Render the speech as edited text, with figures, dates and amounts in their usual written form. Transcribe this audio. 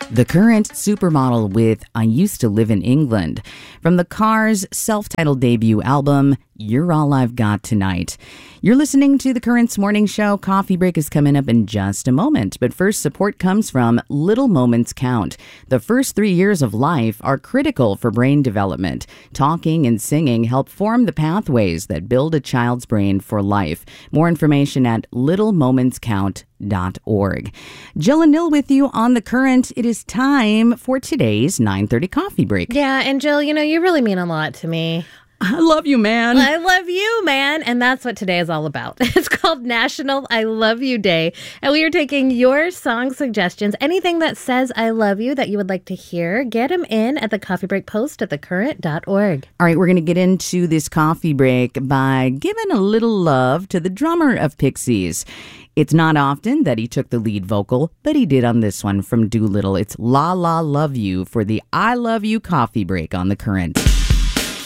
The Current supermodel with I Used to Live in England from the Cars self-titled debut album, You're All I've Got Tonight. You're listening to The Current's Morning Show. Coffee break is coming up in just a moment. But first, support comes from Little Moments Count. The first 3 years of life are critical for brain development. Talking and singing help form the pathways that build a child's brain for life. More information at littlemomentscount.org. Jill and Nil with you on The Current. It is time for today's 9:30 coffee break. Yeah, and Jill, you really mean a lot to me. I love you, man. I love you, man. And that's what today is all about. It's called National I Love You Day. And we are taking your song suggestions. Anything that says I love you that you would like to hear, get them in at the Coffee Break post at thecurrent.org. All right, we're going to get into this coffee break by giving a little love to the drummer of Pixies. It's not often that he took the lead vocal, but he did on this one from Doolittle. It's La La Love You for the I Love You coffee break on The Current.